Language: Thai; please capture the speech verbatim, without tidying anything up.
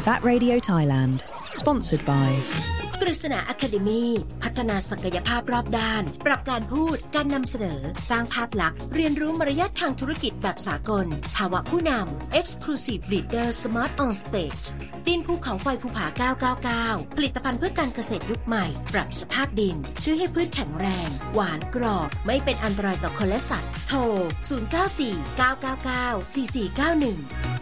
That Radio Thailand Sponsored by กฤษณา Academy พัฒนาศักยภาพรอบด้านปรับการพูดการนำเสนอสร้างภาพลักษณ์เรียนรู้มารยาททางธุรกิจแบบสากลภาวะผู้นำ Exclusive Leader Smart on Stage ดินภูเขาไฟภูผาเก้าเก้าเก้าผลิตภัณฑ์เพื่อการเกษตรยุคใหม่ปรับสภาพดินช่วยให้พืชแข็งแรงหวานกรอบไม่เป็นอันตรายต่อคนและสัตว์โทรศูนย์ เก้า สี่ เก้า เก้า เก้า สี่ สี่ เก้า หนึ่ง